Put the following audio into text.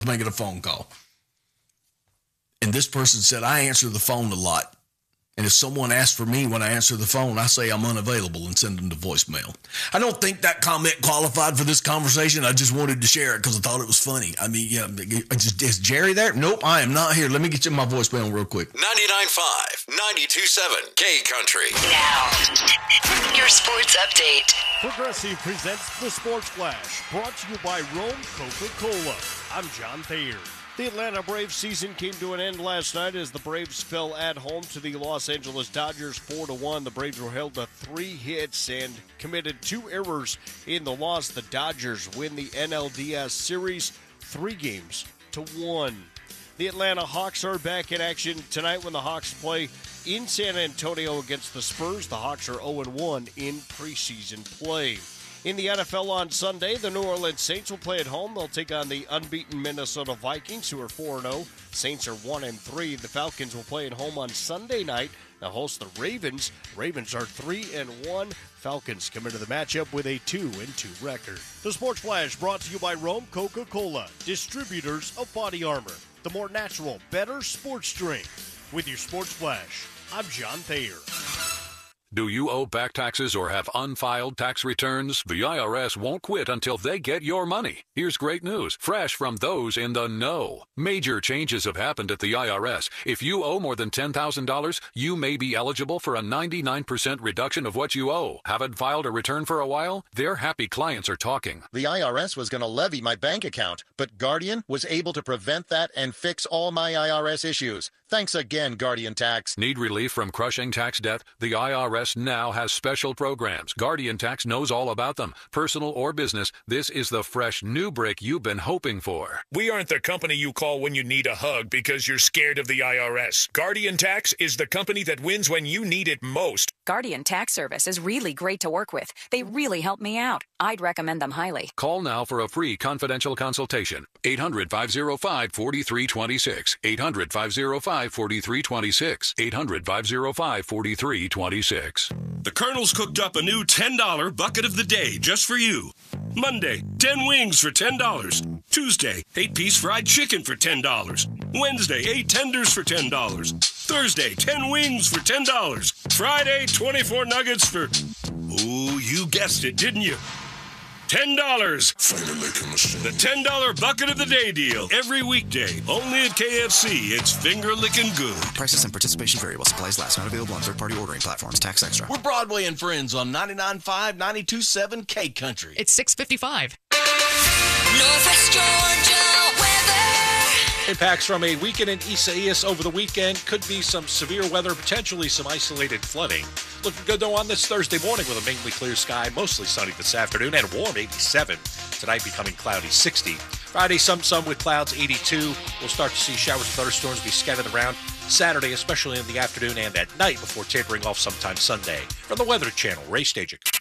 making a phone call. And this person said, I answer the phone a lot. And if someone asks for me when I answer the phone, I say I'm unavailable and send them to voicemail. I don't think that comment qualified for this conversation. I just wanted to share it because I thought it was funny. I mean, yeah, is Jerry there? Nope, I am not here. Let me get you my voicemail real quick. 99.5, 92.7, K Country. Now, your sports update. Progressive presents the Sports Flash, brought to you by Rome Coca-Cola. I'm John Thayer. The Atlanta Braves season came to an end last night as the Braves fell at home to the Los Angeles Dodgers 4-1. The Braves were held to 3 hits and committed 2 errors in the loss. The Dodgers win the NLDS Series 3-1. The Atlanta Hawks are back in action tonight when the Hawks play in San Antonio against the Spurs. The Hawks are 0-1 in preseason play. In the NFL on Sunday, the New Orleans Saints will play at home. They'll take on the unbeaten Minnesota Vikings, who are 4-0. Saints are 1-3. The Falcons will play at home on Sunday night. They'll host the Ravens. Ravens are 3-1. Falcons come into the matchup with a 2-2 record. The Sports Flash brought to you by Rome Coca-Cola, distributors of body armor. The more natural, better sports drink. With your Sports Flash, I'm John Thayer. Do you owe back taxes or have unfiled tax returns? The IRS won't quit until they get your money. Here's great news, fresh from those in the know. Major changes have happened at the IRS. If you owe more than $10,000, you may be eligible for a 99% reduction of what you owe. Haven't filed a return for a while? Their happy clients are talking. The IRS was going to levy my bank account, but Guardian was able to prevent that and fix all my IRS issues. Thanks again, Guardian Tax. Need relief from crushing tax debt? The IRS now has special programs. Guardian Tax knows all about them. Personal or business, this is the fresh new break you've been hoping for. We aren't the company you call when you need a hug because you're scared of the IRS. Guardian Tax is the company that wins when you need it most. Guardian Tax Service is really great to work with. They really help me out. I'd recommend them highly. Call now for a free confidential consultation. 800-505-4326. 800-505-4326. 800-505-4326. The Colonel's cooked up a new $10 bucket of the day just for you. Monday, 10 wings for $10. Tuesday, 8-piece fried chicken for $10. Wednesday, 8 tenders for $10. Thursday, 10 wings for $10. Friday, 24 nuggets for... Oh, you guessed it, didn't you? $10. The $10 bucket of the day deal. Every weekday. Only at KFC. It's finger-licking good. Prices and participation vary while supplies last. Not available on third-party ordering platforms. Tax extra. We're Broadway and Friends on 99.5, 92.7 K Country. It's 6:55. Northwest Georgia weather. Impacts from a weekend in Isaias over the weekend. Could be some severe weather, potentially some isolated flooding. Looking good, though, on this Thursday morning with a mainly clear sky, mostly sunny this afternoon, and warm, 87. Tonight becoming cloudy, 60. Friday, some sun with clouds, 82. We'll start to see showers and thunderstorms be scattered around Saturday, especially in the afternoon and at night before tapering off sometime Sunday. From the Weather Channel, Ray Stajic.